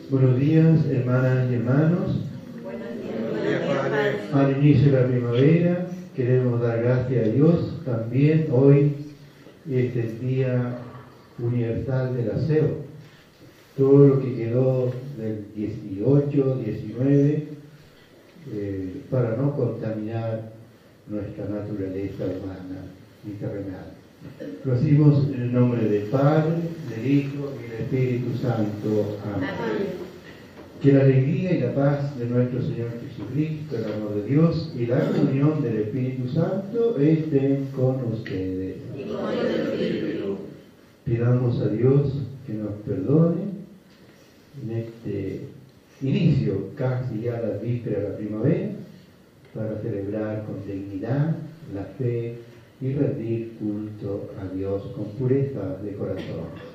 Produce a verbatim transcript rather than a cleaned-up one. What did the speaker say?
Buenos días, hermanas y hermanos. Buenos días, Padre. Al inicio de la primavera queremos dar gracias a Dios. También hoy es el Día Universal del Aseo. Todo lo que quedó del dieciocho, diecinueve, eh, para no contaminar nuestra naturaleza humana y terrenal. Lo hacemos en el nombre del Padre, del Hijo y del Espíritu Santo. Amén. Amén. Que la alegría y la paz de nuestro Señor Jesucristo, el amor de Dios y la comunión del Espíritu Santo estén con ustedes. Y con el Espíritu. Pidamos a Dios que nos perdone en este inicio, casi ya la víspera de la primavera, para celebrar con dignidad la fe y rendir culto a Dios con pureza de corazón.